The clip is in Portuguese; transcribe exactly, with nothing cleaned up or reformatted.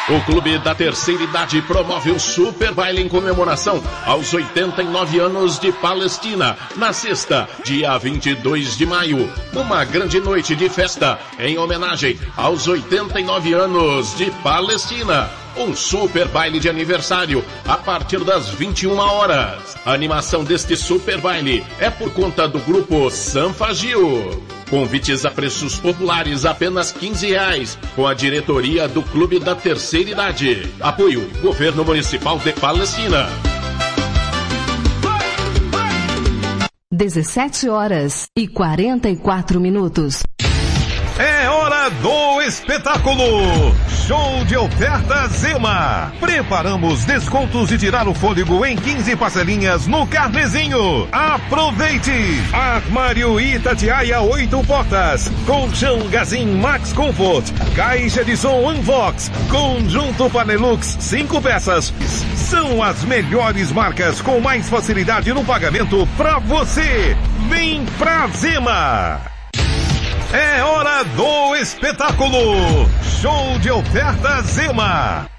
O Clube da Terceira Idade promove o Super Baile em comemoração aos oitenta e nove anos de Palestina, na sexta, dia vinte e dois de maio. Uma grande noite de festa em homenagem aos oitenta e nove anos de Palestina. Um super baile de aniversário a partir das vinte e uma horas. A animação deste super baile é por conta do grupo Sanfa Gil. Convites a preços populares, apenas quinze reais, com a diretoria do Clube da Terceira Idade. Apoio, Governo Municipal de Palestina. dezessete horas e quarenta e quatro minutos. É hora do espetáculo! Show de ofertas Zema! Preparamos descontos de tirar o fôlego em quinze parcelinhas no Carnezinho. Aproveite! Armário Itatiaia oito portas, colchão Gazin Max Comfort, caixa de som Unvox, conjunto Panelux cinco peças. São as melhores marcas com mais facilidade no pagamento pra você. Vem pra Zema! É hora do espetáculo! Show de ofertas Zema!